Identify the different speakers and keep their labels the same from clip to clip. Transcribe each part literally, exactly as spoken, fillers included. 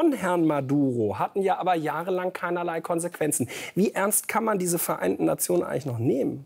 Speaker 1: von Herrn Maduro hatten ja aber jahrelang keinerlei Konsequenzen. Wie ernst kann man diese Vereinten Nationen eigentlich noch nehmen?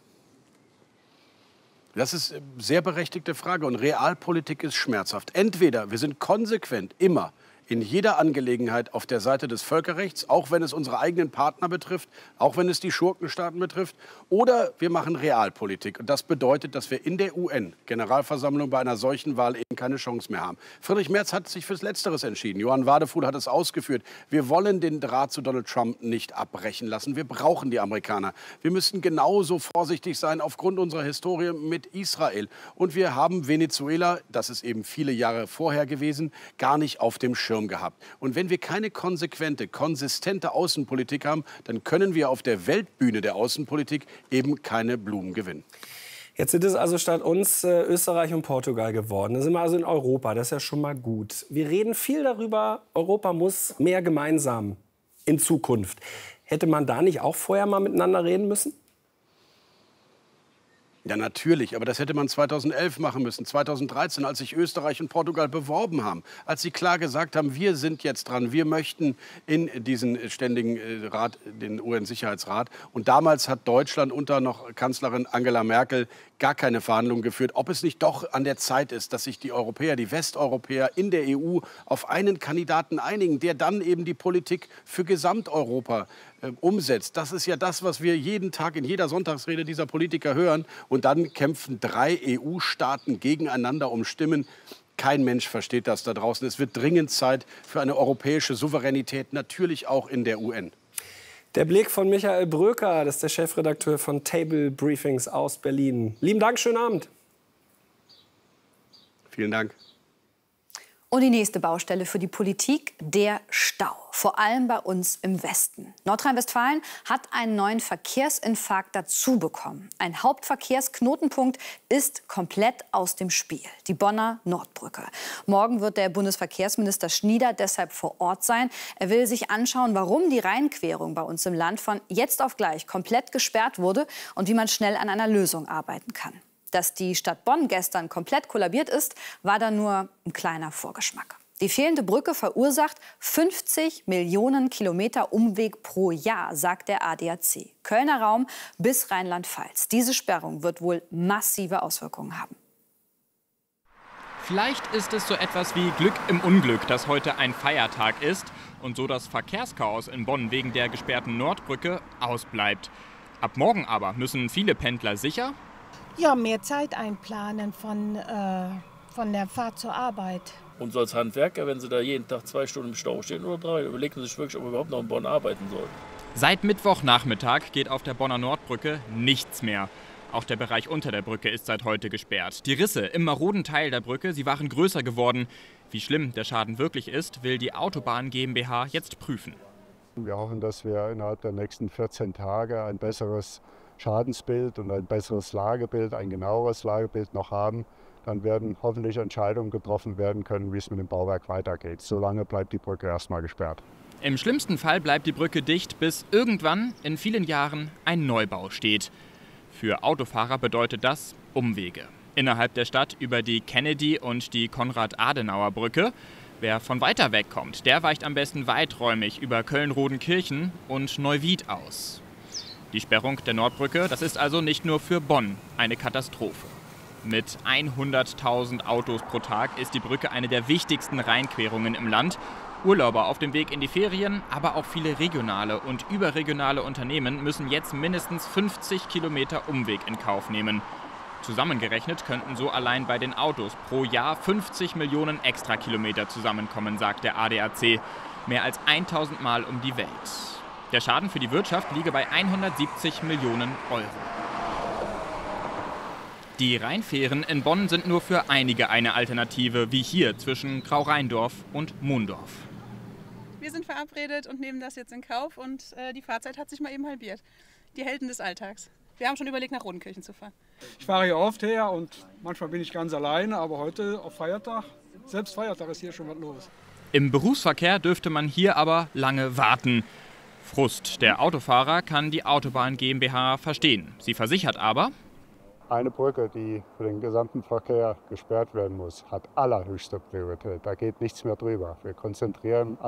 Speaker 2: Das ist eine sehr berechtigte Frage und Realpolitik ist schmerzhaft. Entweder wir sind konsequent immer in jeder Angelegenheit auf der Seite des Völkerrechts, auch wenn es unsere eigenen Partner betrifft, auch wenn es die Schurkenstaaten betrifft, oder wir machen Realpolitik. Und das bedeutet, dass wir in der U N-Generalversammlung bei einer solchen Wahl eben keine Chance mehr haben. Friedrich Merz hat sich fürs Letzteres entschieden. Johann Wadefuhl hat es ausgeführt. Wir wollen den Draht zu Donald Trump nicht abbrechen lassen. Wir brauchen die Amerikaner. Wir müssen genauso vorsichtig sein aufgrund unserer Historie mit Israel. Und wir haben Venezuela, das ist eben viele Jahre vorher gewesen, gar nicht auf dem Schirm gehabt. Und wenn wir keine konsequente, konsistente Außenpolitik haben, dann können wir auf der Weltbühne der Außenpolitik eben keine Blumen gewinnen.
Speaker 1: Jetzt sind es also statt uns äh, Österreich und Portugal geworden. Da sind wir also in Europa. Das ist ja schon mal gut. Wir reden viel darüber, Europa muss mehr gemeinsam in Zukunft. Hätte man da nicht auch vorher mal miteinander reden müssen?
Speaker 2: Ja, natürlich. Aber das hätte man zweitausendelf machen müssen, zweitausenddreizehn, als sich Österreich und Portugal beworben haben. Als sie klar gesagt haben, wir sind jetzt dran, wir möchten in diesen ständigen Rat, den U N-Sicherheitsrat. Und damals hat Deutschland unter noch Kanzlerin Angela Merkel gar keine Verhandlungen geführt, ob es nicht doch an der Zeit ist, dass sich die Europäer, die Westeuropäer in der E U auf einen Kandidaten einigen, der dann eben die Politik für Gesamteuropa äh, umsetzt. Das ist ja das, was wir jeden Tag in jeder Sonntagsrede dieser Politiker hören. Und dann kämpfen drei E U-Staaten gegeneinander um Stimmen. Kein Mensch versteht das da draußen. Es wird dringend Zeit für eine europäische Souveränität, natürlich auch in der U N.
Speaker 1: Der Blick von Michael Bröker, das ist der Chefredakteur von Table Briefings aus Berlin. Lieben Dank, schönen Abend.
Speaker 2: Vielen Dank.
Speaker 3: Und die nächste Baustelle für die Politik, der Stau. Vor allem bei uns im Westen. Nordrhein-Westfalen hat einen neuen Verkehrsinfarkt dazu bekommen. Ein Hauptverkehrsknotenpunkt ist komplett aus dem Spiel. Die Bonner Nordbrücke. Morgen wird der Bundesverkehrsminister Schnieder deshalb vor Ort sein. Er will sich anschauen, warum die Rheinquerung bei uns im Land von jetzt auf gleich komplett gesperrt wurde und wie man schnell an einer Lösung arbeiten kann. Dass die Stadt Bonn gestern komplett kollabiert ist, war dann nur ein kleiner Vorgeschmack. Die fehlende Brücke verursacht fünfzig Millionen Kilometer Umweg pro Jahr, sagt der A D A C. Kölner Raum bis Rheinland-Pfalz. Diese Sperrung wird wohl massive Auswirkungen haben.
Speaker 4: Vielleicht ist es so etwas wie Glück im Unglück, dass heute ein Feiertag ist und so das Verkehrschaos in Bonn wegen der gesperrten Nordbrücke ausbleibt. Ab morgen aber müssen viele Pendler sicher
Speaker 5: Ja, mehr Zeit einplanen von, äh, von der Fahrt zur Arbeit.
Speaker 6: Und so als Handwerker, wenn Sie da jeden Tag zwei Stunden im Stau stehen oder drei, überlegen Sie sich wirklich, ob wir überhaupt noch in Bonn arbeiten sollen.
Speaker 4: Seit Mittwochnachmittag geht auf der Bonner Nordbrücke nichts mehr. Auch der Bereich unter der Brücke ist seit heute gesperrt. Die Risse im maroden Teil der Brücke, sie waren größer geworden. Wie schlimm der Schaden wirklich ist, will die Autobahn GmbH jetzt prüfen.
Speaker 7: Wir hoffen, dass wir innerhalb der nächsten vierzehn Tage ein besseres Schadensbild und ein besseres Lagebild, ein genaueres Lagebild noch haben. Dann werden hoffentlich Entscheidungen getroffen werden können, wie es mit dem Bauwerk weitergeht. Solange bleibt die Brücke erstmal gesperrt.
Speaker 4: Im schlimmsten Fall bleibt die Brücke dicht, bis irgendwann in vielen Jahren ein Neubau steht. Für Autofahrer bedeutet das Umwege. Innerhalb der Stadt über die Kennedy- und die Konrad-Adenauer-Brücke. Wer von weiter weg kommt, der weicht am besten weiträumig über Köln-Rodenkirchen und Neuwied aus. Die Sperrung der Nordbrücke, das ist also nicht nur für Bonn eine Katastrophe. Mit hunderttausend Autos pro Tag ist die Brücke eine der wichtigsten Rheinquerungen im Land. Urlauber auf dem Weg in die Ferien, aber auch viele regionale und überregionale Unternehmen müssen jetzt mindestens fünfzig Kilometer Umweg in Kauf nehmen. Zusammengerechnet könnten so allein bei den Autos pro Jahr fünfzig Millionen Extrakilometer zusammenkommen, sagt der A D A C. Mehr als tausend Mal um die Welt. Der Schaden für die Wirtschaft liege bei hundertsiebzig Millionen Euro. Die Rheinfähren in Bonn sind nur für einige eine Alternative, wie hier zwischen Grau-Rheindorf und Mondorf.
Speaker 8: Wir sind verabredet und nehmen das jetzt in Kauf und äh, die Fahrzeit hat sich mal eben halbiert. Die Helden des Alltags. Wir haben schon überlegt, nach Rodenkirchen zu fahren.
Speaker 9: Ich fahre hier oft her und manchmal bin ich ganz alleine, aber heute auf Feiertag, selbst Feiertag ist hier schon was los.
Speaker 4: Im Berufsverkehr dürfte man hier aber lange warten. Frust der Autofahrer kann die Autobahn GmbH verstehen. Sie versichert aber:
Speaker 7: Eine Brücke, die für den gesamten Verkehr gesperrt werden muss, hat allerhöchste Priorität. Da geht nichts mehr drüber. Wir konzentrieren